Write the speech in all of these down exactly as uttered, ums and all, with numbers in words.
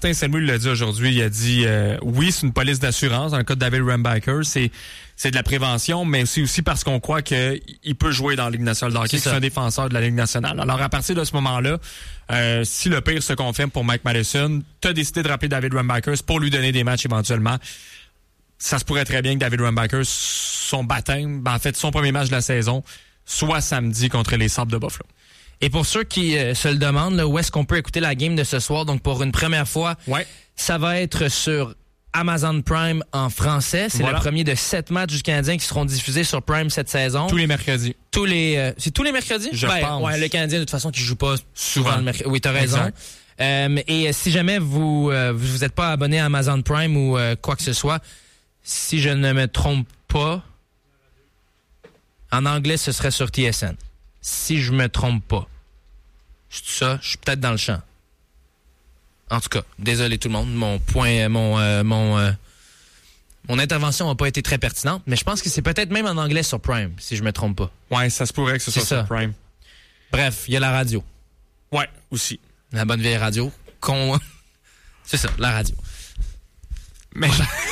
Martin Saint-Louis l'a dit aujourd'hui, il a dit euh, oui, c'est une police d'assurance dans le cas de David Rembacher, c'est c'est de la prévention, mais c'est aussi parce qu'on croit qu'il peut jouer dans la Ligue nationale de hockey, c'est, c'est un défenseur de la Ligue nationale. Alors à partir de ce moment-là, euh, si le pire se confirme pour Mike Matheson, t'as décidé de rappeler David Rembacher pour lui donner des matchs éventuellement. Ça se pourrait très bien que David Rembacher, son baptême, ben en fait son premier match de la saison, soit samedi contre les Sabres de Buffalo. Et pour ceux qui euh, se le demandent, là, où est-ce qu'on peut écouter la game de ce soir? Donc, pour une première fois, ouais. ça va être sur Amazon Prime en français. C'est voilà. le premier de sept matchs du Canadien qui seront diffusés sur Prime cette saison. Tous les mercredis. Tous les, euh, c'est tous les mercredis? Je ben, pense. Ouais, le Canadien, de toute façon, qui joue pas souvent, souvent le mercredi. Oui, t'as raison. Euh, et euh, si jamais vous euh, vous êtes pas abonné à Amazon Prime ou euh, quoi que ce soit, si je ne me trompe pas, en anglais, ce serait sur T S N. Si je me trompe pas. C'est ça, je suis peut-être dans le champ. En tout cas, désolé tout le monde, mon point, mon, euh, mon, euh, mon intervention n'a pas été très pertinente, mais je pense que c'est peut-être même en anglais sur Prime, si je me trompe pas. Ouais, ça se pourrait que ce soit sur Prime. Bref, il y a la radio. Ouais, aussi. La bonne vieille radio. Con... c'est ça, la radio. Mais...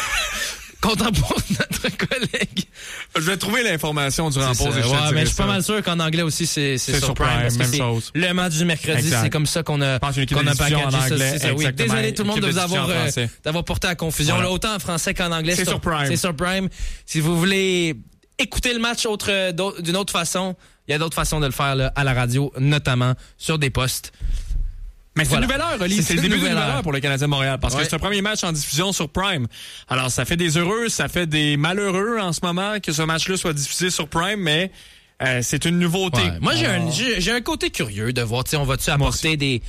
Content pour notre collègue. Je vais trouver l'information durant la pause. Ouais, mais je suis pas mal sûr qu'en anglais aussi, c'est, c'est, c'est sur, sur Prime. Prime parce même que chose. Le match du mercredi, exact. C'est comme ça qu'on a, qu'on a packagé ça. C'est ça, oui. Désolé tout le monde de vous avoir, euh, d'avoir porté à confusion. Voilà. Là, autant en français qu'en anglais. C'est, c'est sur Prime. C'est sur Prime. Si vous voulez écouter le match autre, d'une autre façon, il y a d'autres façons de le faire là, à la radio, notamment sur des postes. Mais c'est voilà. une nouvelle heure, Oli. C'est, c'est le début d'une nouvelle heure pour le Canadien de Montréal parce ouais. que c'est un premier match en diffusion sur Prime. Alors, ça fait des heureux, ça fait des malheureux en ce moment que ce match-là soit diffusé sur Prime, mais euh, c'est une nouveauté. Ouais. Moi, j'ai, Alors... un, j'ai, j'ai un côté curieux de voir, tu sais, on va-tu apporter des,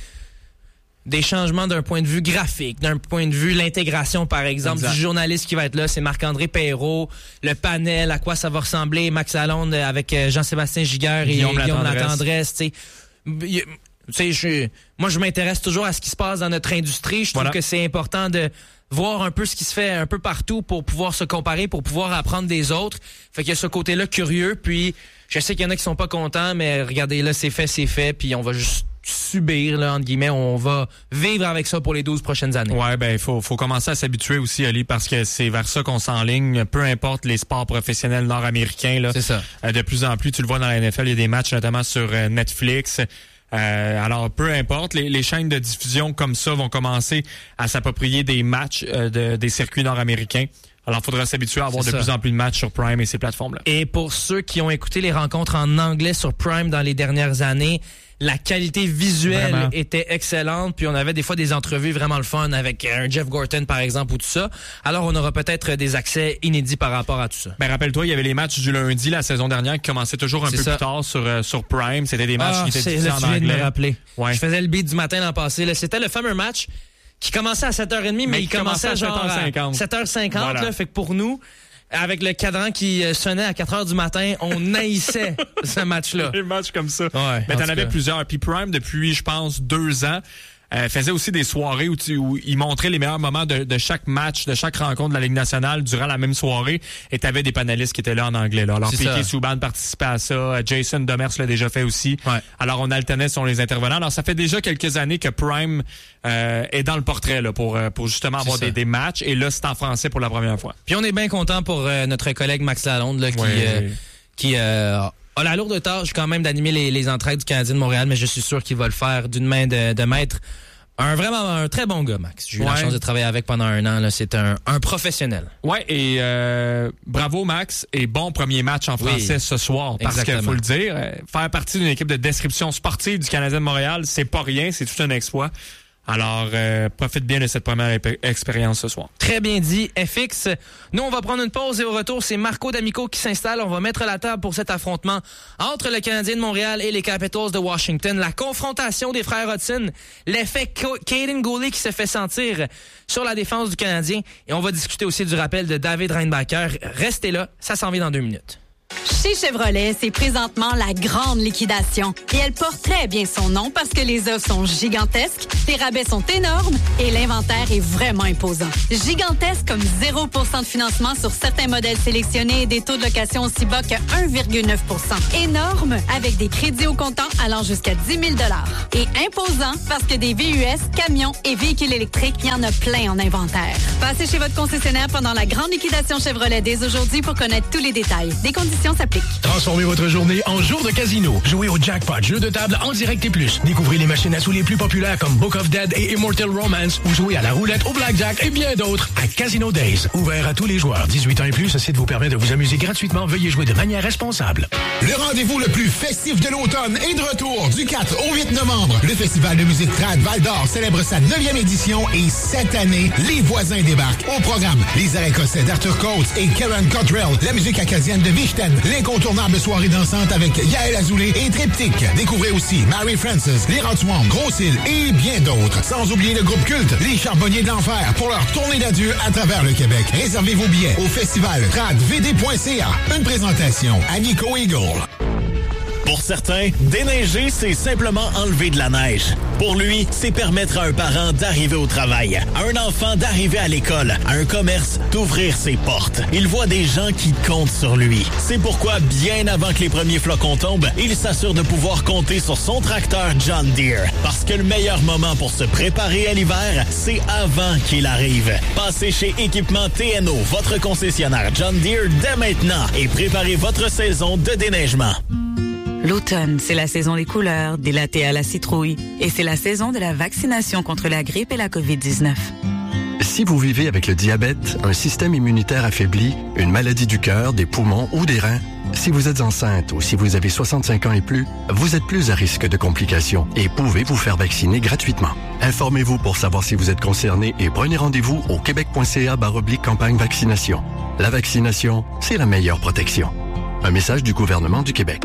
des changements d'un point de vue graphique, d'un point de vue l'intégration, par exemple, exact. Du journaliste qui va être là, c'est Marc-André Perrault, le panel, à quoi ça va ressembler, Max Lalonde avec Jean-Sébastien Giguère et Guillaume Latendresse, tu sais. Tu sais, je, moi, je m'intéresse toujours à ce qui se passe dans notre industrie. Je trouve voilà. que c'est important de voir un peu ce qui se fait un peu partout pour pouvoir se comparer, pour pouvoir apprendre des autres. Fait qu'il y a ce côté-là curieux. Puis, je sais qu'il y en a qui sont pas contents, mais regardez, là, c'est fait, c'est fait. Puis, on va juste subir, là, entre guillemets. On va vivre avec ça pour les douze prochaines années. Ouais, ben, il faut, faut commencer à s'habituer aussi, Ali, parce que c'est vers ça qu'on s'enligne. Peu importe les sports professionnels nord-américains, là. C'est ça. Euh, de plus en plus, tu le vois dans la N F L, il y a des matchs, notamment sur euh, Netflix. Euh, alors, peu importe, les, les chaînes de diffusion comme ça vont commencer à s'approprier des matchs euh, de, des circuits nord-américains. Alors, il faudra s'habituer à avoir c'est de ça. Plus en plus de matchs sur Prime et ces plateformes-là. Et pour ceux qui ont écouté les rencontres en anglais sur Prime dans les dernières années, la qualité visuelle vraiment. Était excellente. Puis on avait des fois des entrevues vraiment le fun avec un Jeff Gorton, par exemple, ou tout ça. Alors, on aura peut-être des accès inédits par rapport à tout ça. Ben, rappelle-toi, il y avait les matchs du lundi la saison dernière qui commençaient toujours un c'est peu ça. Plus tard sur, euh, sur Prime. C'était des matchs ah, qui étaient diffusés en anglais. anglais. Tu viens de me rappeler. Ouais. Je faisais le beat du matin l'an passé. Là. C'était le fameux match qui commençait à sept heures trente, mais, mais il commençait à genre à sept heures cinquante. Voilà. Là, fait que pour nous, avec le cadran qui sonnait à quatre heures du matin, on haïssait ce match-là. Des matchs comme ça. Ouais, mais t'en avais cas. Plusieurs. Puis Prime, depuis, je pense, deux ans, euh, faisait aussi des soirées où, tu, où il montrait les meilleurs moments de, de chaque match, de chaque rencontre de la Ligue nationale durant la même soirée. Et t'avais des panélistes qui étaient là en anglais. Là. Alors, Piquet Souban participait à ça. Jason Demers l'a déjà fait aussi. Ouais. Alors, on alternait sur les intervenants. Alors, ça fait déjà quelques années que Prime euh, est dans le portrait là, pour, pour justement avoir des, des matchs. Et là, c'est en français pour la première fois. Puis on est bien content pour euh, notre collègue Max Lalonde là, qui... Ouais. Euh, qui euh, a la lourde tâche quand même d'animer les, les entrailles du Canadien de Montréal, mais je suis sûr qu'il va le faire d'une main de, de maître. Un vraiment un très bon gars, Max. J'ai eu ouais. la chance de travailler avec pendant un an. Là. C'est un, un professionnel. Ouais, et euh, bravo Max, et bon premier match en français oui. Ce soir. Parce Exactement. Qu'il faut le dire, faire partie d'une équipe de description sportive du Canadien de Montréal, c'est pas rien, c'est tout un exploit. Alors, euh, profite bien de cette première ép- expérience ce soir. Très bien dit, F X. Nous, on va prendre une pause et au retour, c'est Marco D'Amico qui s'installe. On va mettre la table pour cet affrontement entre le Canadien de Montréal et les Capitals de Washington. La confrontation des frères Hudson, l'effet Caden Goulet qui se fait sentir sur la défense du Canadien. Et on va discuter aussi du rappel de David Reinbacher. Restez là, ça s'en vient dans deux minutes. Chez Chevrolet, c'est présentement la grande liquidation. Et elle porte très bien son nom parce que les offres sont gigantesques, les rabais sont énormes et l'inventaire est vraiment imposant. Gigantesque comme zéro pour cent de financement sur certains modèles sélectionnés et des taux de location aussi bas que un virgule neuf pour cent. Énorme avec des crédits au comptant allant jusqu'à dix mille dollars. Et imposant parce que des V U S, camions et véhicules électriques, il y en a plein en inventaire. Passez chez votre concessionnaire pendant la grande liquidation Chevrolet dès aujourd'hui pour connaître tous les détails. Des conditions s'appliquent. Transformez votre journée en jour de casino. Jouez au jackpot, jeu de table en direct et plus. Découvrez les machines à sous les plus populaires comme Book of Dead et Immortal Romance ou jouez à la roulette, au blackjack et bien d'autres à Casino Days. Ouvert à tous les joueurs. dix-huit ans et plus, ce site vous permet de vous amuser gratuitement. Veuillez jouer de manière responsable. Le rendez-vous le plus festif de l'automne est de retour du quatre au huit novembre. Le Festival de musique trad Val-d'Or célèbre sa neuvième édition et cette année, les voisins débarquent. Au programme, les arrêts écossais d'Arthur Coates et Karen Cottrell, la musique acadienne de Vichten, l'incontournable soirée dansante avec Yael Azoulay et Triptyque. Découvrez aussi Mary Francis, les Rotswamp, Gros-Île et bien d'autres. Sans oublier le groupe culte, les Charbonniers de l'Enfer, pour leur tournée d'adieu à travers le Québec. Réservez vos billets au festival trad v d point c a. Une présentation à Nico Eagle. Pour certains, déneiger, c'est simplement enlever de la neige. Pour lui, c'est permettre à un parent d'arriver au travail, à un enfant d'arriver à l'école, à un commerce d'ouvrir ses portes. Il voit des gens qui comptent sur lui. C'est pourquoi, bien avant que les premiers flocons tombent, il s'assure de pouvoir compter sur son tracteur John Deere. Parce que le meilleur moment pour se préparer à l'hiver, c'est avant qu'il arrive. Passez chez Équipement T N O, votre concessionnaire John Deere, dès maintenant et préparez votre saison de déneigement. L'automne, c'est la saison des couleurs, des lattés à la citrouille et c'est la saison de la vaccination contre la grippe et la covid dix-neuf. Si vous vivez avec le diabète, un système immunitaire affaibli, une maladie du cœur, des poumons ou des reins, si vous êtes enceinte ou si vous avez soixante-cinq ans et plus, vous êtes plus à risque de complications et pouvez vous faire vacciner gratuitement. Informez-vous pour savoir si vous êtes concerné et prenez rendez-vous au québec.ca barre oblique campagne vaccination. La vaccination, c'est la meilleure protection. Un message du gouvernement du Québec.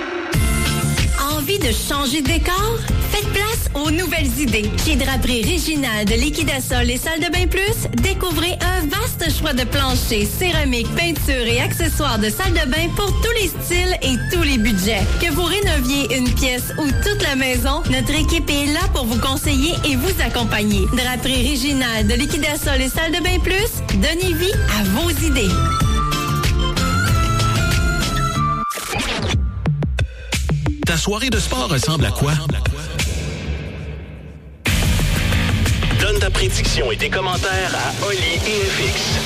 Envie de changer de décor? Faites place aux nouvelles idées. Chez Draperie Réginal de Liquidasol et Salle de Bain Plus, découvrez un vaste choix de planchers, céramiques, peintures et accessoires de salle de bain pour tous les styles et tous les budgets. Que vous rénoviez une pièce ou toute la maison, notre équipe est là pour vous conseiller et vous accompagner. Draperie Réginal de Liquidasol et Salle de Bain Plus, donnez vie à vos idées. Ta soirée de sport ressemble à quoi? Donne ta prédiction et tes commentaires à Oli et F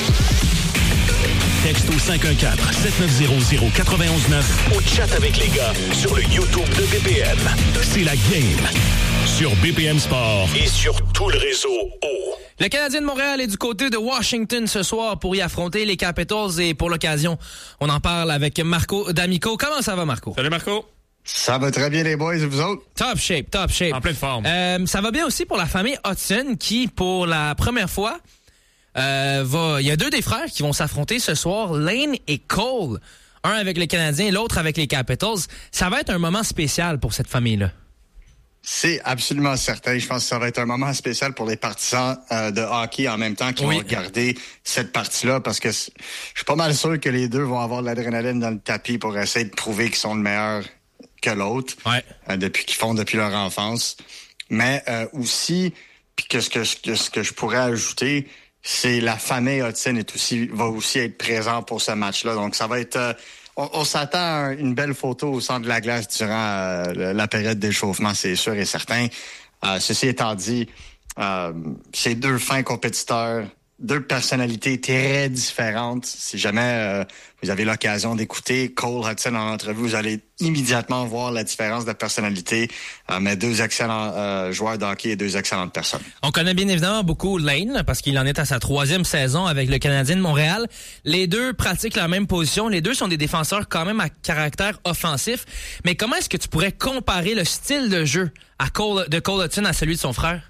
X. Texte au cinq un quatre, sept neuf zéro zéro, neuf un neuf Ou chat avec les gars sur le YouTube de B P M. C'est la game sur B P M Sport et sur tout le réseau O. Le Canadien de Montréal est du côté de Washington ce soir pour y affronter les Capitals et pour l'occasion, on en parle avec Marco D'Amico. Comment ça va, Marco? Salut, Marco. Ça va très bien, les boys, et vous autres? Top shape, top shape. En pleine forme. Euh, ça va bien aussi pour la famille Hudson qui, pour la première fois, euh, va. Il y a deux des frères qui vont s'affronter ce soir, Lane et Cole. Un avec les Canadiens, l'autre avec les Capitals. Ça va être un moment spécial pour cette famille-là. C'est absolument certain. Je pense que ça va être un moment spécial pour les partisans euh, de hockey en même temps qui oui. vont regarder cette partie-là parce que je suis pas mal sûr que les deux vont avoir de l'adrénaline dans le tapis pour essayer de prouver qu'ils sont le meilleur que l'autre, ouais. euh, depuis qu'ils font depuis leur enfance. Mais euh, aussi, puis que ce que, que ce que je pourrais ajouter, c'est la famille Hudson est aussi va aussi être présent pour ce match-là. Donc ça va être, euh, on, on s'attend à une belle photo au centre de la glace durant euh, la période d'échauffement, c'est sûr et certain. Euh, ceci étant dit, euh, c'est deux fins compétiteurs. Deux personnalités très différentes. Si jamais euh, vous avez l'occasion d'écouter Cole Hudson en entrevue, vous allez immédiatement voir la différence de personnalité. Euh, mais deux excellents euh, joueurs de hockey et deux excellentes personnes. On connaît bien évidemment beaucoup Lane parce qu'il en est à sa troisième saison avec le Canadien de Montréal. Les deux pratiquent la même position. Les deux sont des défenseurs quand même à caractère offensif. Mais comment est-ce que tu pourrais comparer le style de jeu à Cole, de Cole Hudson à celui de son frère?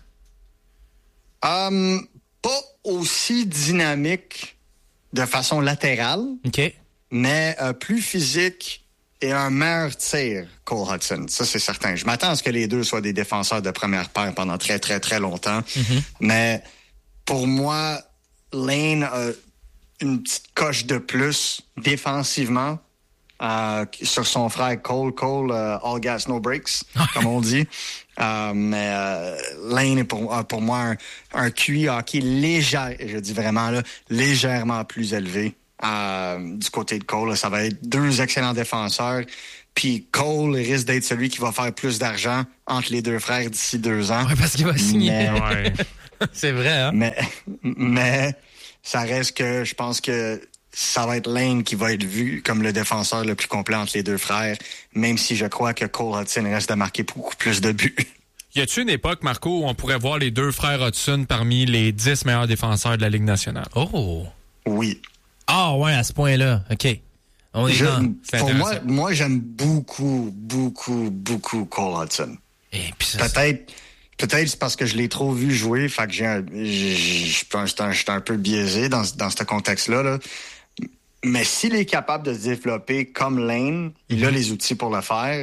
Um... Pas aussi dynamique de façon latérale, okay. mais euh, plus physique et un meilleur tir, Cole Hudson. Ça, c'est certain. Je m'attends à ce que les deux soient des défenseurs de première paire pendant très, très, très longtemps. Mm-hmm. Mais pour moi, Lane a une petite coche de plus défensivement euh, sur son frère Cole. Cole, euh, all gas, no breaks, comme on dit. Euh, mais euh, Lane est pour, euh, pour moi un, un Q I hockey léger, je dis vraiment là, légèrement plus élevé euh, du côté de Cole. Là, ça va être deux excellents défenseurs. Puis Cole risque d'être celui qui va faire plus d'argent entre les deux frères d'ici deux ans. Ouais, parce qu'il va signer. Mais, ouais. C'est vrai, hein? Mais, mais ça reste que je pense que ça va être Lane qui va être vu comme le défenseur le plus complet entre les deux frères, même si je crois que Cole Hudson reste de marquer beaucoup plus de buts. Y a-t-il une époque, Marco, où on pourrait voir les deux frères Hudson parmi les dix meilleurs défenseurs de la Ligue nationale? Oh! Oui. Ah ouais, à ce point-là. OK. On est je, dans... Pour moi, moi, j'aime beaucoup, beaucoup, beaucoup Cole Hudson. Et puis ça, peut-être, peut-être c'est parce que je l'ai trop vu jouer, fait que j'ai un, je pense un, un peu biaisé dans, dans ce contexte-là, là. Mais s'il est capable de se développer comme Lane, mm-hmm. il a les outils pour le faire.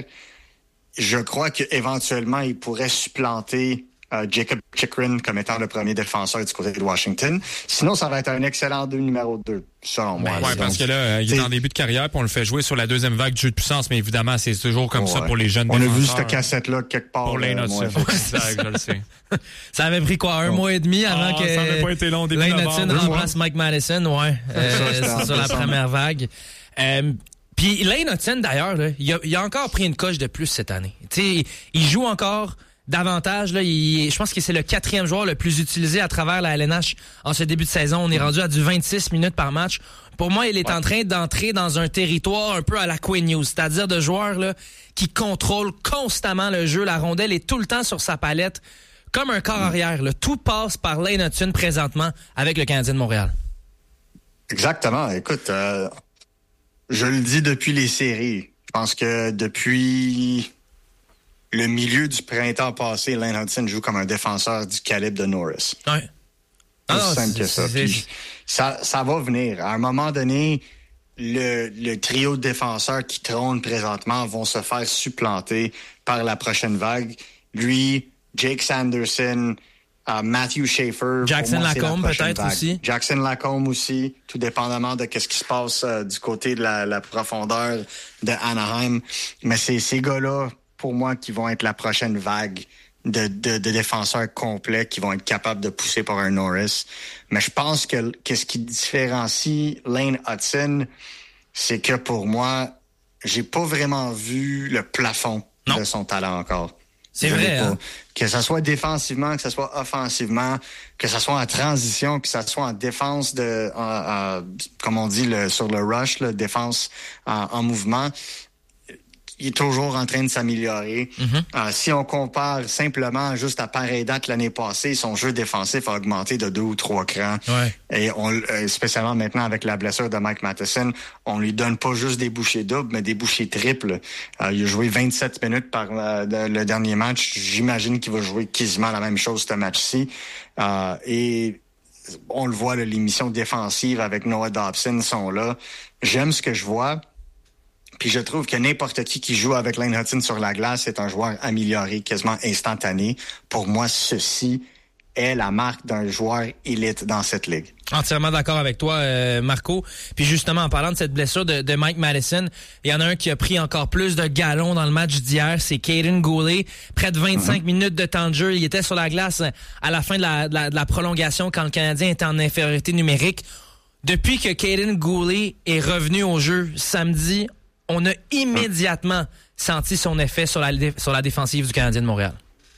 Je crois qu'éventuellement, il pourrait supplanter euh, Jacob Chychrun comme étant le premier défenseur du côté de Washington. Sinon, ça va être un excellent deux numéro deux, selon moi. Oui, parce que là, euh, il est en début de carrière, puis on le fait jouer sur la deuxième vague du jeu de puissance, mais évidemment, c'est toujours comme ouais. ça pour les jeunes on défenseurs. On a vu cette cassette-là quelque part. Pour Lane Hudson. Euh, exact, je le sais. Ça avait pris quoi, un bon. mois et demi avant oh, que ça n'avait pas été long, début Lane Hudson remplace Mike Madison, ouais, euh, ça, sur la première vague. Euh, Puis Lane Hudson, d'ailleurs, là, il, a, il a encore pris une coche de plus cette année. T'sais, il joue encore davantage. Là, il, je pense que c'est le quatrième joueur le plus utilisé à travers la L N H en ce début de saison. On est rendu à du vingt-six minutes par match. Pour moi, il est ouais. en train d'entrer dans un territoire un peu à la Quinn Hughes, c'est-à-dire de joueurs là, qui contrôlent constamment le jeu. La rondelle est tout le temps sur sa palette, comme un corps arrière. Là. Tout passe par Lane Hudson présentement avec le Canadien de Montréal. Exactement. Écoute... Euh... Je le dis depuis les séries. Je pense que depuis le milieu du printemps passé, Lane Hudson joue comme un défenseur du calibre de Norris. Ouais. C'est ah, simple que ça. Puis, ça. Ça va venir. À un moment donné, le, le trio de défenseurs qui trônent présentement vont se faire supplanter par la prochaine vague. Lui, Jake Sanderson... Uh, Matthew Schaefer. Jackson moi, Lacombe peut-être vague. aussi. Jackson Lacombe aussi, tout dépendamment de ce qui se passe euh, du côté de la, la profondeur de Anaheim. Mais c'est ces gars-là, pour moi, qui vont être la prochaine vague de, de, de défenseurs complets qui vont être capables de pousser par un Norris. Mais je pense que, que ce qui différencie Lane Hudson, c'est que pour moi, j'ai pas vraiment vu le plafond non. de son talent encore. C'est vrai, hein? Que ça soit défensivement, que ça soit offensivement, que ça soit en transition, que ça soit en défense de, en, en, comme on dit le, sur le rush, là, défense en, en mouvement. Il est toujours en train de s'améliorer. Mm-hmm. Euh, si on compare simplement juste à pareille date l'année passée, son jeu défensif a augmenté de deux ou trois crans. Ouais. Et on, euh, spécialement maintenant avec la blessure de Mike Matheson, on lui donne pas juste des bouchées doubles, mais des bouchées triples. Euh, il a joué vingt-sept minutes par euh, le dernier match. J'imagine qu'il va jouer quasiment la même chose ce match-ci. Euh, et on le voit, là, les missions défensives avec Noah Dobson sont là. J'aime ce que je vois. Puis je trouve que n'importe qui qui joue avec Lane Hudson sur la glace est un joueur amélioré, quasiment instantané. Pour moi, ceci est la marque d'un joueur élite dans cette ligue. Entièrement d'accord avec toi, euh, Marco. Puis justement, en parlant de cette blessure de, de Mike Madison, il y en a un qui a pris encore plus de galons dans le match d'hier, c'est Kaiden Guhle. Près de vingt-cinq mm-hmm. minutes de temps de jeu. Il était sur la glace à la fin de la, de la, de la prolongation quand le Canadien était en infériorité numérique. Depuis que Kaiden Guhle est revenu au jeu samedi, on a immédiatement senti son effet sur la, sur la défensive du Canadien de Montréal.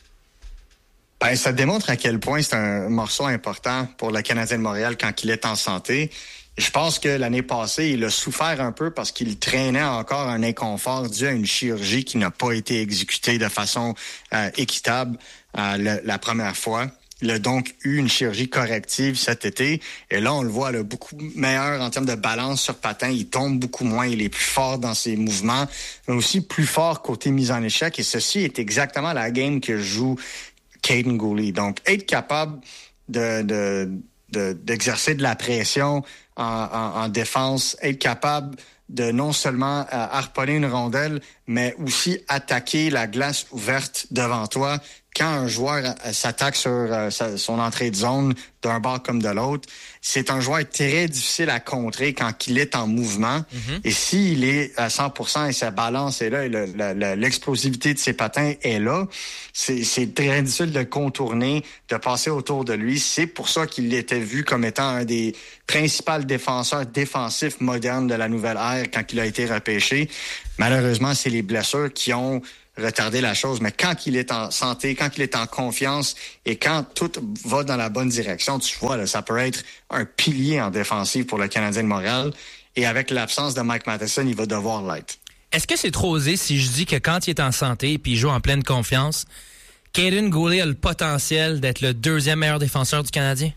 Ben, ça démontre à quel point c'est un morceau important pour le Canadien de Montréal quand il est en santé. Je pense que l'année passée, il a souffert un peu parce qu'il traînait encore un inconfort dû à une chirurgie qui n'a pas été exécutée de façon euh, équitable euh, le, la première fois. Il a donc eu une chirurgie corrective cet été. Et là, on le voit là, beaucoup meilleur en termes de balance sur patin. Il tombe beaucoup moins. Il est plus fort dans ses mouvements, mais aussi plus fort côté mise en échec. Et ceci est exactement la game que joue Kaiden Guhle. Donc, être capable de, de, de, d'exercer de la pression en, en, en défense, être capable de non seulement euh, harponner une rondelle, mais aussi attaquer la glace ouverte devant toi, quand un joueur s'attaque sur euh, sa, son entrée de zone d'un bord comme de l'autre, c'est un joueur très difficile à contrer quand il est en mouvement. Mm-hmm. Et s'il est à cent pour cent et sa balance est là et le, le, le, l'explosivité de ses patins est là, c'est, c'est très difficile de contourner, de passer autour de lui. C'est pour ça qu'il était vu comme étant un des principaux défenseurs défensifs modernes de la nouvelle ère quand il a été repêché. Malheureusement, c'est les blessures qui ont retarder la chose, mais quand il est en santé, quand il est en confiance et quand tout va dans la bonne direction, tu vois, là, ça peut être un pilier en défensive pour le Canadien de Montréal. Et avec l'absence de Mike Matheson, il va devoir l'être. Est-ce que c'est trop osé si je dis que quand il est en santé et qu'il joue en pleine confiance, Kaiden Guhle a le potentiel d'être le deuxième meilleur défenseur du Canadien?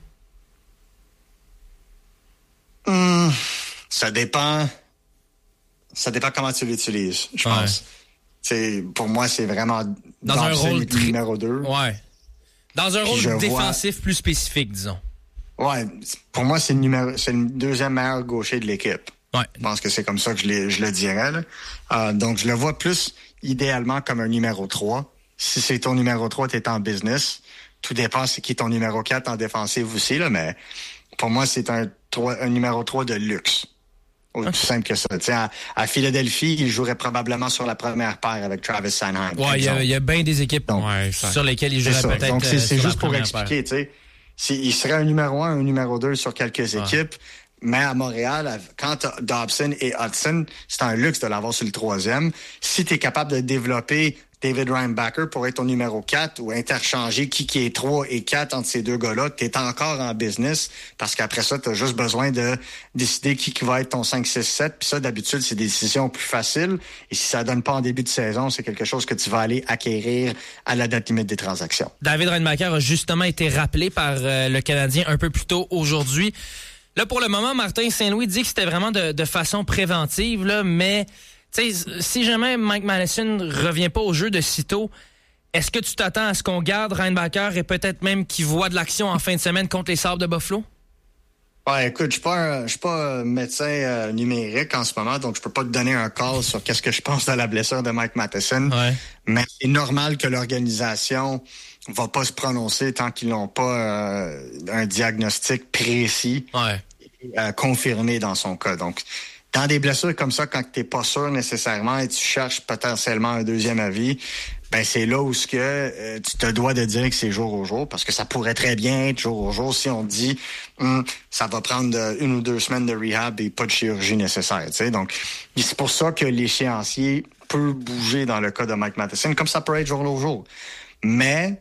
Hum, ça dépend. Ça dépend comment tu l'utilises, je ouais. pense. C'est, pour moi, c'est vraiment dans un rôle tri... numéro deux. Ouais. Dans un rôle défensif vois... plus spécifique, disons. Ouais. Pour moi, c'est le, numéro... c'est le deuxième meilleur gaucher de l'équipe. Ouais. Je pense que c'est comme ça que je, l'ai... je le dirais. Là. Euh, donc, je le vois plus idéalement comme un numéro trois. Si c'est ton numéro trois, t'es en business. Tout dépend c'est qui est ton numéro quatre en défensive aussi, là, mais pour moi, c'est un, trois... un numéro trois de luxe. Aussi okay. simple que ça. À, à Philadelphie, il jouerait probablement sur la première paire avec Travis Sanheim. Ouais, il y a, y a bien des équipes donc, ouais, sur lesquelles il jouerait peut-être. Donc, c'est, c'est euh, juste pour expliquer. Il serait un numéro un, un numéro deux sur quelques ouais. équipes. Mais à Montréal, quand t'as Dobson et Hudson, c'est un luxe de l'avoir sur le troisième. Si tu es capable de développer David Reinbacher pour être ton numéro quatre ou interchanger qui qui est trois et quatre entre ces deux gars-là, tu es encore en business parce qu'après ça, tu as juste besoin de décider qui, qui va être ton cinq, six, sept. Puis ça, d'habitude, c'est des décisions plus faciles. Et si ça donne pas en début de saison, c'est quelque chose que tu vas aller acquérir à la date limite des transactions. David Reinbacher a justement été rappelé par euh, le Canadien un peu plus tôt aujourd'hui. Là, pour le moment, Martin Saint-Louis dit que c'était vraiment de, de façon préventive, là, mais t'sais, si jamais Mike Matheson revient pas au jeu de sitôt, est-ce que tu t'attends à ce qu'on garde Reinbacher et peut-être même qu'il voit de l'action en fin de semaine contre les Sabres de Buffalo? Ouais, écoute, je suis pas un, je suis pas un médecin euh, numérique en ce moment, donc je peux pas te donner un call sur qu'est-ce que je pense de la blessure de Mike Matheson. Ouais. Mais c'est normal que l'organisation va pas se prononcer tant qu'ils n'ont pas euh, un diagnostic précis ouais. et, euh, confirmé dans son cas. Donc, dans des blessures comme ça, quand t'es pas sûr nécessairement et tu cherches potentiellement un deuxième avis, ben c'est là où ce que euh, tu te dois de dire que c'est jour au jour, parce que ça pourrait très bien être jour au jour si on dit hum, ça va prendre une ou deux semaines de rehab et pas de chirurgie nécessaire. Tu sais, donc c'est pour ça que l'échéancier peut bouger dans le cas de Mike Matheson, comme ça peut être jour au jour. Mais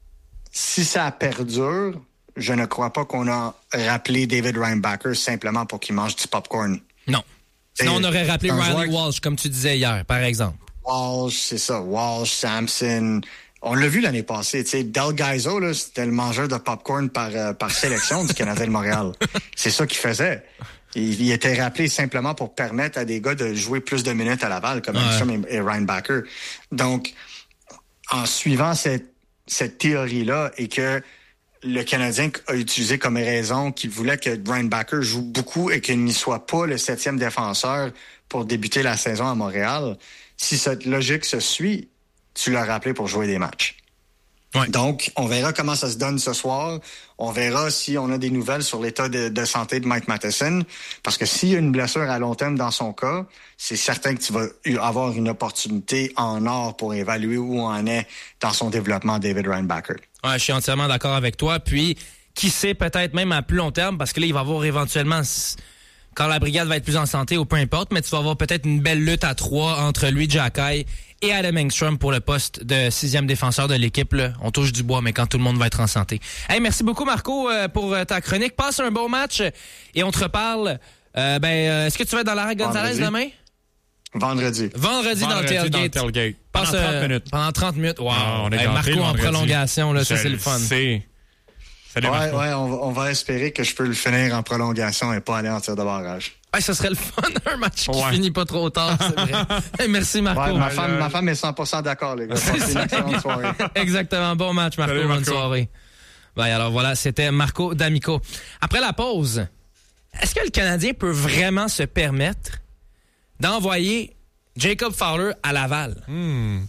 si ça perdure, je ne crois pas qu'on a rappelé David Reinbacher simplement pour qu'il mange du popcorn. Non. Sinon, on aurait rappelé Riley qui... Walsh, comme tu disais hier, par exemple. Walsh, c'est ça. Walsh, Sampson. On l'a vu l'année passée. Tu sais, Del Gaizo, là, c'était le mangeur de popcorn par, euh, par sélection du Canadien de Montréal. C'est ça qu'il faisait. Il, il était rappelé simplement pour permettre à des gars de jouer plus de minutes à Laval, comme Armstrong ouais. et, et Reinbacher. Donc, en suivant cette cette théorie-là et que le Canadien a utilisé comme raison qu'il voulait que Reinbacher joue beaucoup et qu'il n'y soit pas le septième défenseur pour débuter la saison à Montréal, si cette logique se suit, tu l'as rappelé pour jouer des matchs. Ouais. Donc, on verra comment ça se donne ce soir. On verra si on a des nouvelles sur l'état de, de santé de Mike Matheson. Parce que s'il y a une blessure à long terme dans son cas, c'est certain que tu vas avoir une opportunité en or pour évaluer où on en est dans son développement, David Reinbacher. Ouais, je suis entièrement d'accord avec toi. Puis, qui sait, peut-être même à plus long terme, parce que là, il va y avoir éventuellement, quand la brigade va être plus en santé ou peu importe, mais tu vas avoir peut-être une belle lutte à trois entre lui, Jacky et Adam Engstrom pour le poste de sixième défenseur de l'équipe. Là. On touche du bois, mais quand tout le monde va être en santé. Hey, merci beaucoup, Marco, pour ta chronique. Passe un bon match et on te reparle. Euh, ben, est-ce que tu vas être dans l'arrêt Gonzalez demain? Vendredi. Vendredi, Vendredi dans le tailgate. Dans le tailgate. Pendant trente euh, minutes. Pendant trente minutes. Wow. Ah, on est hey, Marco en prolongation, là, ça, c'est le fun. C'est... Ouais, ouais, on va, on va espérer que je peux le finir en prolongation et pas aller en tir de barrage. Hey, ça serait le fun, un match qui ouais. finit pas trop tard, c'est vrai. Hey, merci, Marco. Ouais, ma, femme, ma femme est cent pour cent d'accord, les gars. C'est une excellente soirée. Exactement. Bon match, Marco. Salut, Marco. Bonne soirée. Ben, alors voilà, c'était Marco D'Amico. Après la pause, est-ce que le Canadien peut vraiment se permettre d'envoyer Jacob Fowler à Laval? Hmm.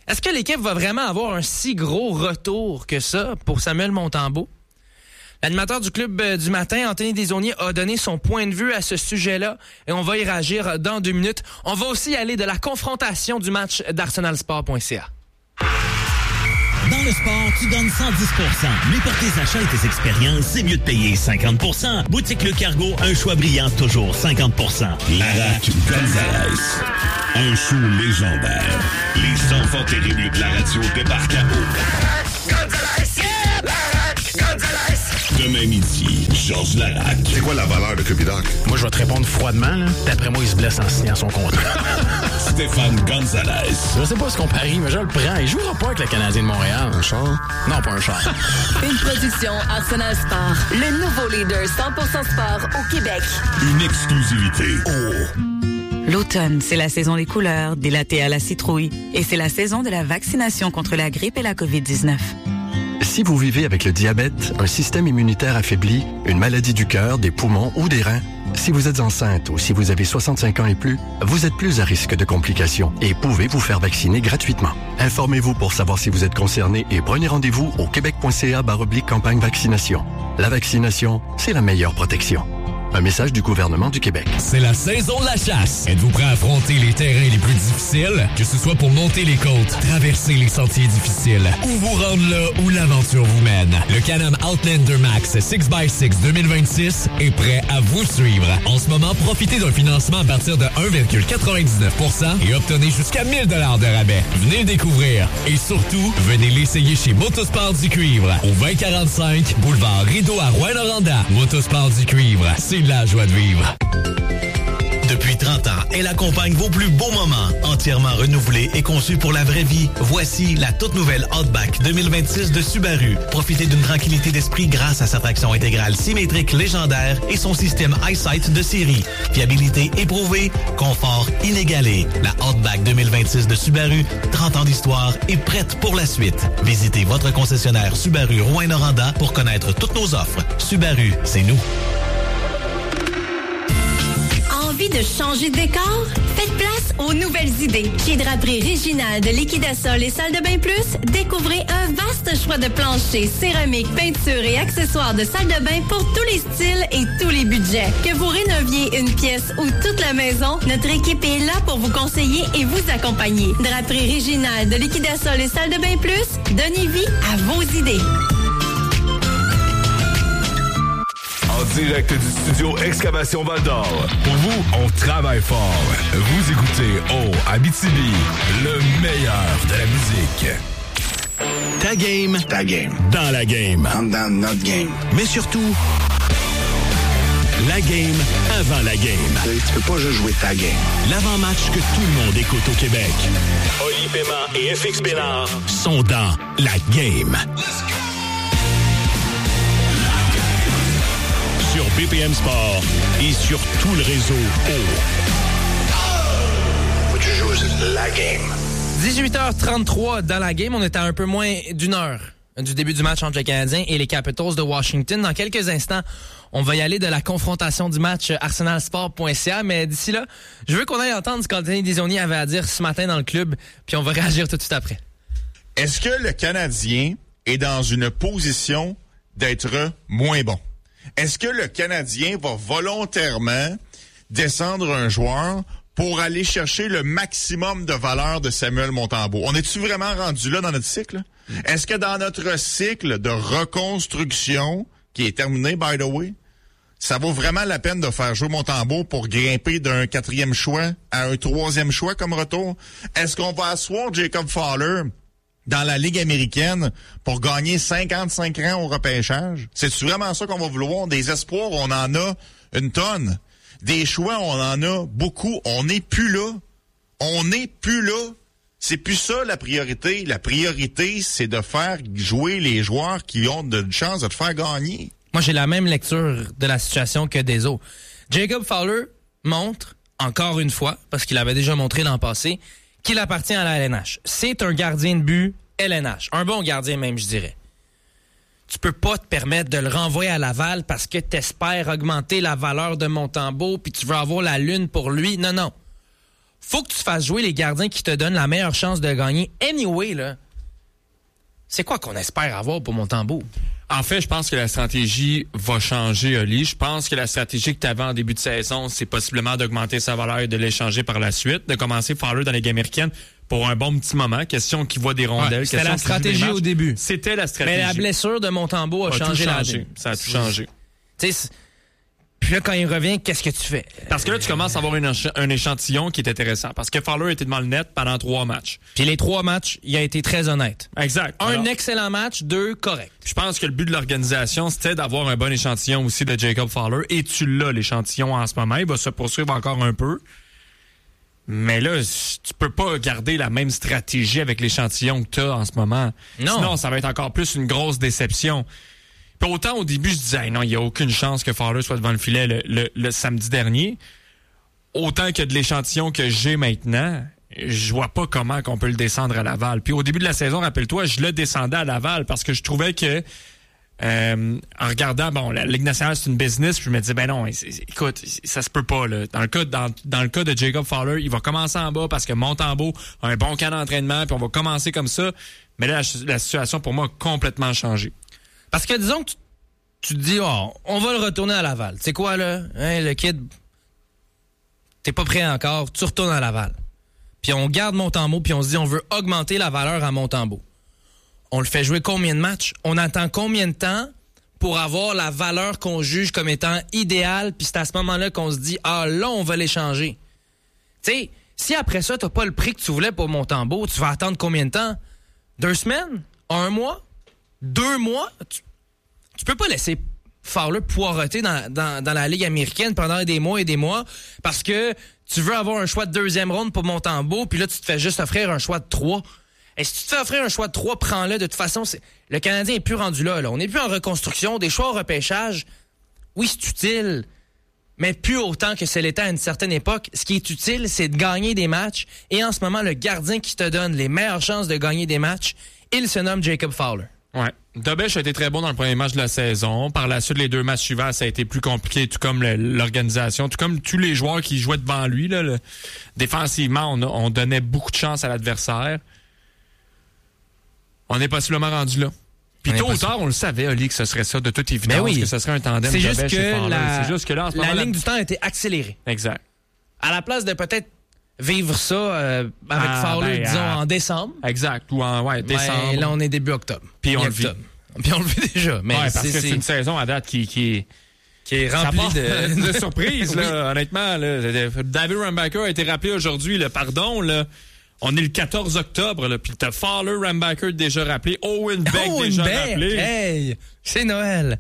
Est-ce que l'équipe va vraiment avoir un si gros retour que ça pour Samuel Montembeault? L'animateur du club du matin, Anthony Desaulniers, a donné son point de vue à ce sujet-là et on va y réagir dans deux minutes. On va aussi aller de la confrontation du match d'arsenal sport point c a. Dans le sport, tu donnes cent dix pour cent. Mais pour tes achats et tes expériences, c'est mieux de payer cinquante pour cent. Boutique Le Cargo, un choix brillant, toujours cinquante pour cent. Larac Gonzalez. Un show légendaire. Les enfants terribles de la radio débarquent à eau. Larac Gonzalez! Yeah! Larac Gonzalez! Demain midi, Georges Larac. C'est quoi la valeur de Cupidoc? Moi, je vais te répondre froidement. Là. D'après moi, il se blesse en signant son contrat. Stéphane Gonzalez. Je sais pas ce qu'on parie, mais je le prends. Il jouera pas avec le Canadien de Montréal. Un char? Non, pas un char. Une production Arsenal Sport. Le nouveau leader cent pour cent sport au Québec. Une exclusivité. Oh! L'automne, c'est la saison des couleurs, des lattés à la citrouille. Et c'est la saison de la vaccination contre la grippe et la covid dix-neuf. Si vous vivez avec le diabète, un système immunitaire affaibli, une maladie du cœur, des poumons ou des reins, si vous êtes enceinte ou si vous avez soixante-cinq ans et plus, vous êtes plus à risque de complications et pouvez vous faire vacciner gratuitement. Informez-vous pour savoir si vous êtes concerné et prenez rendez-vous au québec.ca barre oblique campagne vaccination. La vaccination, c'est la meilleure protection. Un message du gouvernement du Québec. C'est la saison de la chasse. Êtes-vous prêt à affronter les terrains les plus difficiles? Que ce soit pour monter les côtes, traverser les sentiers difficiles ou vous rendre là où l'aventure vous mène. Le Can-Am Outlander Max six by six deux mille vingt-six est prêt à vous suivre. En ce moment, profitez d'un financement à partir de un virgule quatre-vingt-dix-neuf pour cent et obtenez jusqu'à mille dollars de rabais. Venez le découvrir et surtout, venez l'essayer chez Motosport du Cuivre au vingt quarante-cinq boulevard Rideau à Rouyn-Noranda. Motosport du Cuivre, c'est la joie de vivre. Depuis trente ans, elle accompagne vos plus beaux moments. Entièrement renouvelée et conçue pour la vraie vie, voici la toute nouvelle Outback deux mille vingt-six de Subaru. Profitez d'une tranquillité d'esprit grâce à sa traction intégrale symétrique légendaire et son système EyeSight de série. Fiabilité éprouvée, confort inégalé. La Outback deux mille vingt-six de Subaru, trente ans d'histoire et prête pour la suite. Visitez votre concessionnaire Subaru Rouyn-Noranda pour connaître toutes nos offres. Subaru, c'est nous. Envie de changer de décor? Faites place aux nouvelles idées. Chez Draperie Réginal de Liquidasol et Salle de Bain Plus, découvrez un vaste choix de planchers, céramiques, peintures et accessoires de salle de bain pour tous les styles et tous les budgets. Que vous rénoviez une pièce ou toute la maison, notre équipe est là pour vous conseiller et vous accompagner. Draperie Réginal de Liquidasol et Salle de Bain Plus, donnez vie à vos idées. En direct du studio Excavation Val-d'Or. Pour vous, on travaille fort. Vous écoutez au Abitibi, le meilleur de la musique. Ta game. Ta game. Dans la game. Comme dans notre game. Mais surtout, la game avant la game. Tu peux pas juste jouer ta game. L'avant-match que tout le monde écoute au Québec. Oli Paiement et F X Bénard sont dans la game. Sur B P M Sport et sur tout le réseau O. Faut que tu joues la game. dix-huit heures trente-trois dans la game. On est à un peu moins d'une heure du début du match entre les Canadiens et les Capitals de Washington. Dans quelques instants, on va y aller de la confrontation du match arsenal sport point c a. Mais d'ici là, je veux qu'on aille entendre ce qu'Anthony Desaulniers avait à dire ce matin dans le club, puis on va réagir tout de suite après. Est-ce que le Canadien est dans une position d'être moins bon? Est-ce que le Canadien va volontairement descendre un joueur pour aller chercher le maximum de valeur de Samuel Montembeault? On est-tu vraiment rendu là dans notre cycle? Mm. Est-ce que dans notre cycle de reconstruction, qui est terminé, by the way, ça vaut vraiment la peine de faire jouer Montembeault pour grimper d'un quatrième choix à un troisième choix comme retour? Est-ce qu'on va asseoir Jacob Fowler dans la Ligue américaine pour gagner cinquante-cinq rangs au repêchage? C'est-tu vraiment ça qu'on va vouloir? Des espoirs, on en a une tonne. Des choix, on en a beaucoup. On n'est plus là. On n'est plus là. C'est plus ça la priorité. La priorité, c'est de faire jouer les joueurs qui ont de chance de te faire gagner. Moi, j'ai la même lecture de la situation que Deso. Jacob Fowler montre, encore une fois, parce qu'il avait déjà montré l'an passé, qu'il appartient à la L N H. C'est un gardien de but L N H. Un bon gardien même, je dirais. Tu peux pas te permettre de le renvoyer à Laval parce que t'espères augmenter la valeur de Montembeault puis tu veux avoir la lune pour lui. Non, non. faut que tu fasses jouer les gardiens qui te donnent la meilleure chance de gagner. Anyway, là, c'est quoi qu'on espère avoir pour Montembeault? En fait, je pense que la stratégie va changer, Oli. Je pense que la stratégie que tu avais en début de saison, c'est possiblement d'augmenter sa valeur et de l'échanger par la suite, de commencer Fowler dans les Ligue américaine pour un bon petit moment. Question qu'il voit des rondelles. Ouais, c'était la stratégie au début. C'était la stratégie. Mais la blessure de Montembeault a, a changé la vie. Ça a tout changé. Tu sais, puis là, quand il revient, qu'est-ce que tu fais? Parce que là, tu commences à avoir une, un échantillon qui est intéressant. Parce que Fowler était devant le net pendant trois matchs. Puis les trois matchs, il a été très honnête. Exact. Un Alors, excellent match, deux corrects. Je pense que le but de l'organisation, c'était d'avoir un bon échantillon aussi de Jacob Fowler. Et tu l'as, l'échantillon, en ce moment. Il va se poursuivre encore un peu. Mais là, tu peux pas garder la même stratégie avec l'échantillon que tu as en ce moment. Non. Sinon, ça va être encore plus une grosse déception. Puis autant au début, je disais hey, non, il n'y a aucune chance que Fowler soit devant le filet le, le, le samedi dernier. Autant que de l'échantillon que j'ai maintenant, je vois pas comment qu'on peut le descendre à Laval. Puis au début de la saison, rappelle-toi, je le descendais à Laval parce que je trouvais que euh, en regardant, bon, la Ligue nationale, c'est une business, puis je me disais, ben non, écoute, ça se peut pas, là. Dans le cas, dans, dans le cas de Jacob Fowler, il va commencer en bas parce que Montembeault a un bon camp d'entraînement, puis on va commencer comme ça. Mais là, la, la situation, pour moi, a complètement changé. Parce que disons que tu, tu te dis, oh, on va le retourner à Laval. Tu sais quoi, là? Hein, le kid, t'es pas prêt encore, tu retournes à Laval. Puis on garde Montembeault, puis on se dit, on veut augmenter la valeur à Montembeault. On le fait jouer combien de matchs? On attend combien de temps pour avoir la valeur qu'on juge comme étant idéale, puis c'est à ce moment-là qu'on se dit, ah, là, on va l'échanger. Tu sais, si après ça, t'as pas le prix que tu voulais pour Montembeault, tu vas attendre combien de temps? Deux semaines? Un mois? Deux mois? Tu, tu peux pas laisser Fowler poireauter dans, dans, dans la Ligue américaine pendant des mois et des mois parce que tu veux avoir un choix de deuxième ronde pour Montembeault, puis là, tu te fais juste offrir un choix de trois. Et si tu te fais offrir un choix de trois, prends-le. De toute façon, c'est, le Canadien est plus rendu là, là. On n'est plus en reconstruction. Des choix au repêchage, oui, c'est utile, mais plus autant que c'est l'était à une certaine époque. Ce qui est utile, c'est de gagner des matchs. Et en ce moment, le gardien qui te donne les meilleures chances de gagner des matchs, il se nomme Jacob Fowler. Ouais. Dobech a été très bon dans le premier match de la saison. Par la suite, les deux matchs suivants, ça a été plus compliqué, tout comme le, l'organisation, tout comme tous les joueurs qui jouaient devant lui. Là, le, défensivement, on, a, on donnait beaucoup de chance à l'adversaire. On est possiblement rendu là. Puis tôt ou tard, on le savait, Oli, que ce serait ça, de toute évidence, oui. que ce serait un tandem. C'est juste, que la, C'est juste que là, en ce la moment, ligne la... du temps a été accélérée. Exact. À la place de peut-être vivre ça euh, avec ah, Fowler, ben, disons, ah, en décembre. Exact. Ou en ouais, décembre. Ben, là, on est début octobre. Puis on le vit. Puis on le vit déjà. Mais ouais, parce c'est, que c'est, c'est une saison à date qui, qui, qui est remplie de... de surprises. Là, oui. Honnêtement, là, David Rambacker a été rappelé aujourd'hui. Là, pardon, là. On est le quatorze octobre, là, puis t'as Fowler, Rambacker déjà rappelé, Owen Beck Owen déjà Beck. rappelé. Hey, c'est Noël.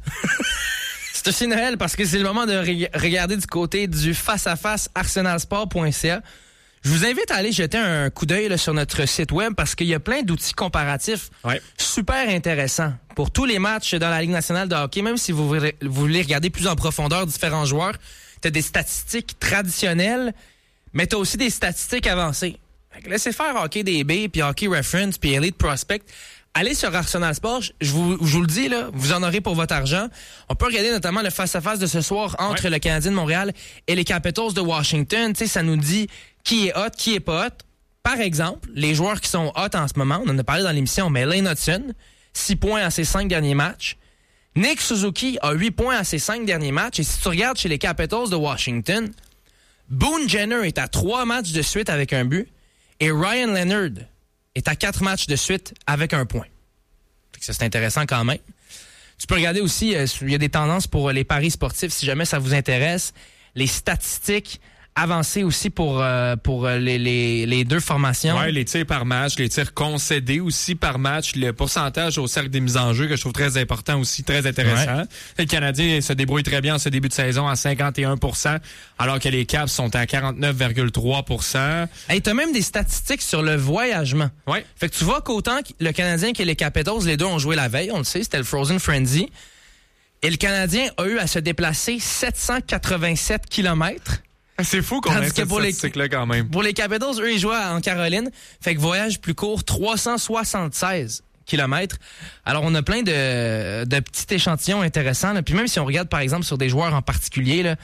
C'est aussi Noël parce que c'est le moment de re- regarder du côté du face-à-face arsenal sport point c a. Je vous invite à aller jeter un coup d'œil là, sur notre site web parce qu'il y a plein d'outils comparatifs ouais. super intéressants pour tous les matchs dans la Ligue nationale de hockey. Même si vous voulez, vous voulez regarder plus en profondeur différents joueurs, t'as des statistiques traditionnelles, mais t'as aussi des statistiques avancées. Laissez faire Hockey D B, puis Hockey Reference, puis Elite Prospect. Allez sur Arsenal Sport, je vous, je vous le dis, là, vous en aurez pour votre argent. On peut regarder notamment le face-à-face de ce soir entre ouais. le Canadien de Montréal et les Capitals de Washington. Tu sais, ça nous dit qui est hot, qui est pas hot. Par exemple, les joueurs qui sont hot en ce moment, on en a parlé dans l'émission, mais Lane Hudson, six points à ses cinq derniers matchs. Nick Suzuki a huit points à ses cinq derniers matchs. Et si tu regardes chez les Capitals de Washington, Boone Jenner est à trois matchs de suite avec un but. Et Ryan Leonard est à quatre matchs de suite avec un point. Fait que ça, c'est intéressant quand même. Tu peux regarder aussi, euh, il y a des tendances pour les paris sportifs si jamais ça vous intéresse. Les statistiques avancées aussi pour, euh, pour les, les, les deux formations. Oui, les tirs par match, les tirs concédés aussi par match, le pourcentage au cercle des mises en jeu que je trouve très important aussi, très intéressant. Ouais. Le Canadien se débrouille très bien en ce début de saison à cinquante et un pour cent, alors que les Caps sont à quarante-neuf virgule trois pour cent. Hey, t'as même des statistiques sur le voyagement. Ouais. Fait que tu vois qu'autant le Canadien que les Capitals, les deux ont joué la veille, on le sait, c'était le Frozen Frenzy. Et le Canadien a eu à se déplacer sept cent quatre-vingt-sept kilomètres. C'est fou qu'on ait cette statistique-là quand même. Pour les Capitals, eux, ils jouent en Caroline. Fait que voyage plus court, trois cent soixante-seize kilomètres. Alors, on a plein de, de petits échantillons intéressants. Là. Puis même si on regarde, par exemple, sur des joueurs en particulier, là,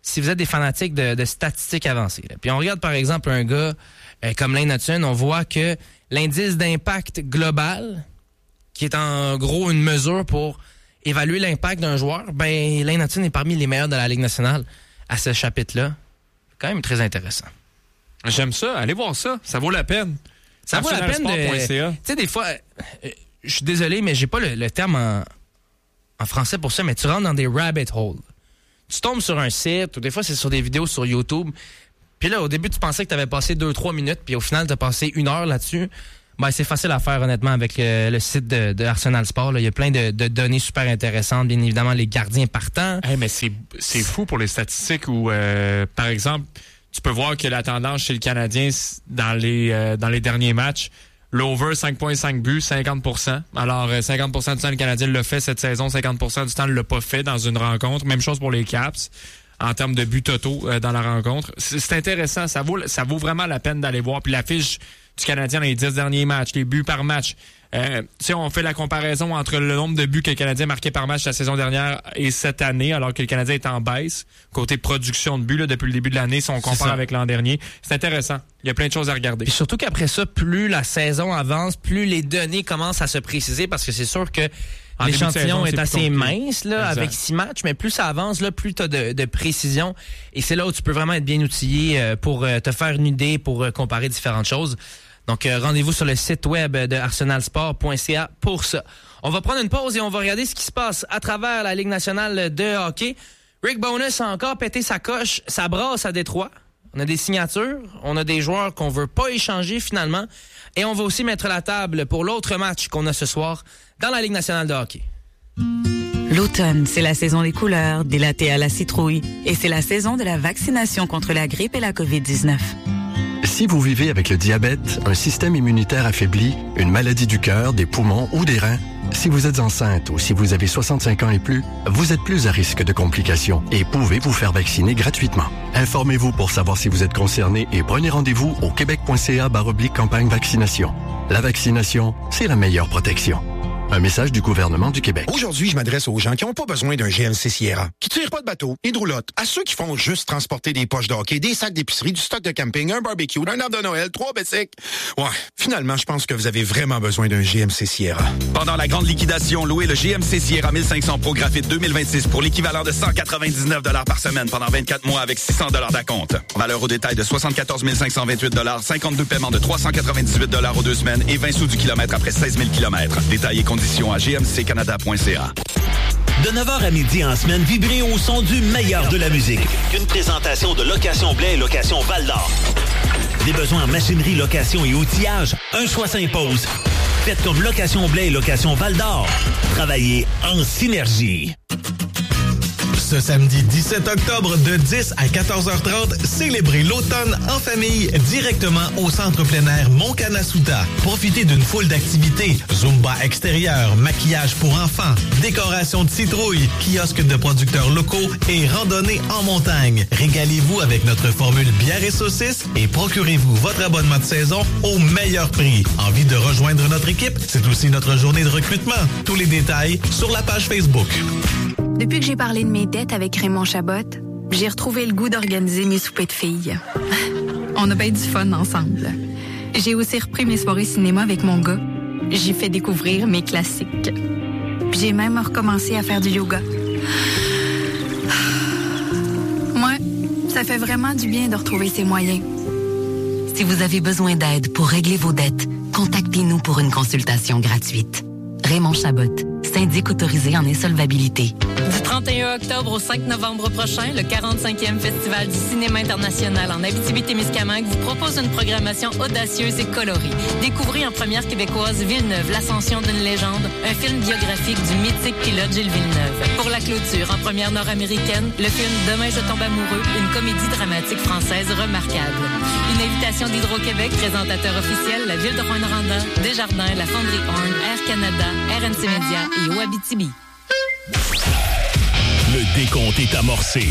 si vous êtes des fanatiques de, de statistiques avancées. Là. Puis on regarde par exemple un gars euh, comme Lane Hutton, on voit que l'indice d'impact global, qui est en gros une mesure pour évaluer l'impact d'un joueur, ben Lane Hutton est parmi les meilleurs de la Ligue nationale à ce chapitre-là. Quand même très intéressant. J'aime ça. Allez voir ça. Ça vaut la peine. Ça vaut la peine de... Tu sais, des fois, euh, je suis désolé, mais j'ai pas le, le terme en, en français pour ça, mais tu rentres dans des rabbit holes. Tu tombes sur un site, ou des fois c'est sur des vidéos sur YouTube, puis là, au début, tu pensais que tu avais passé deux trois minutes, puis au final, tu as passé une heure là-dessus. Ben, c'est facile à faire, honnêtement, avec le, le site de, de Arsenal Sport. Là. Il y a plein de, de données super intéressantes. Bien évidemment, les gardiens partants. Hey, mais c'est, c'est fou pour les statistiques où, euh, par exemple, tu peux voir que la tendance chez le Canadien dans les, euh, dans les derniers matchs, l'over cinq virgule cinq buts, cinquante pour cent. Alors, cinquante pour cent du temps, le Canadien l'a fait cette saison. cinquante pour cent du temps, il l'a pas fait dans une rencontre. Même chose pour les Caps, en termes de buts totaux euh, dans la rencontre. C'est, c'est intéressant. Ça vaut, ça vaut vraiment la peine d'aller voir. Puis la fiche du Canadien dans les dix derniers matchs, les buts par match. Euh, tu sais, on fait la comparaison entre le nombre de buts que le Canadien marquait par match la saison dernière et cette année, alors que le Canadien est en baisse. Côté production de buts, là, depuis le début de l'année, si on compare avec l'an dernier. C'est intéressant. Il y a plein de choses à regarder. Puis surtout qu'après ça, plus la saison avance, plus les données commencent à se préciser, parce que c'est sûr que en l'échantillon saison, est assez mince là, avec six matchs, mais plus ça avance, là, plus tu as de, de précision. Et c'est là où tu peux vraiment être bien outillé pour te faire une idée, pour comparer différentes choses. Donc, euh, rendez-vous sur le site web de arsenal sport point c a pour ça. On va prendre une pause et on va regarder ce qui se passe à travers la Ligue nationale de hockey. Rick Bowness a encore pété sa coche, ça brasse à Détroit. On a des signatures, on a des joueurs qu'on veut pas échanger finalement. Et on va aussi mettre la table pour l'autre match qu'on a ce soir dans la Ligue nationale de hockey. L'automne, c'est la saison des couleurs, des lattés à la citrouille. Et c'est la saison de la vaccination contre la grippe et la covid dix-neuf. Si vous vivez avec le diabète, un système immunitaire affaibli, une maladie du cœur, des poumons ou des reins, si vous êtes enceinte ou si vous avez soixante-cinq ans et plus, vous êtes plus à risque de complications et pouvez vous faire vacciner gratuitement. Informez-vous pour savoir si vous êtes concerné et prenez rendez-vous au québec point c a barre oblique campagne vaccination. La vaccination, c'est la meilleure protection. Un message du gouvernement du Québec. Aujourd'hui, je m'adresse aux gens qui n'ont pas besoin d'un G M C Sierra, qui tirent pas de bateau, ni de roulotte, à ceux qui font juste transporter des poches de hockey, des sacs d'épicerie, du stock de camping, un barbecue, un arbre de Noël, trois bicycles. Ouais, finalement, je pense que vous avez vraiment besoin d'un G M C Sierra. Pendant la grande liquidation, louez le G M C Sierra mille cinq cents Pro Graphite deux mille vingt-six pour l'équivalent de cent quatre-vingt-dix-neuf dollars par semaine pendant vingt-quatre mois avec six cents dollars d'acompte. Valeur au détail de soixante-quatorze mille cinq cent vingt-huit dollars, cinquante-deux paiements de trois cent quatre-vingt-dix-huit dollars aux deux semaines et vingt sous du kilomètre après seize mille kilomètres. Détails et conditions à g m c canada point c a. De neuf heures à midi en semaine, vibrez au son du meilleur de la musique. Une présentation de Location Blais et Location Val-d'Or. Des besoins en machinerie, location et outillage, un choix s'impose. Faites comme Location Blais et Location Val-d'Or. Travaillez en synergie. Ce samedi dix-sept octobre de dix à quatorze heures trente, célébrez l'automne en famille directement au Centre plein air Montcanasuta. Profitez d'une foule d'activités, Zumba extérieur, maquillage pour enfants, décoration de citrouilles, kiosque de producteurs locaux et randonnée en montagne. Régalez-vous avec notre formule bière et saucisses et procurez-vous votre abonnement de saison au meilleur prix. Envie de rejoindre notre équipe? C'est aussi notre journée de recrutement. Tous les détails sur la page Facebook. Depuis que j'ai parlé de mes dettes avec Raymond Chabot, j'ai retrouvé le goût d'organiser mes soupers de filles. On a bien du fun ensemble. J'ai aussi repris mes soirées cinéma avec mon gars. J'ai fait découvrir mes classiques. Puis j'ai même recommencé à faire du yoga. Moi, ça fait vraiment du bien de retrouver ses moyens. Si vous avez besoin d'aide pour régler vos dettes, contactez-nous pour une consultation gratuite. Raymond Chabot, syndic autorisé en insolvabilité. Du trente et un octobre au cinq novembre prochain, le quarante-cinquième Festival du cinéma international en Abitibi-Témiscamingue vous propose une programmation audacieuse et colorée. Découvrez en première québécoise Villeneuve, l'ascension d'une légende, un film biographique du mythique pilote Gilles Villeneuve. Pour la clôture, en première nord-américaine, le film Demain je tombe amoureux, une comédie dramatique française remarquable. Une invitation d'Hydro-Québec, présentateur officiel, la Ville de Rouyn-Noranda, Desjardins, la Fonderie Horn, Air Canada, R N C Media et Oabitibi. Le décompte est amorcé.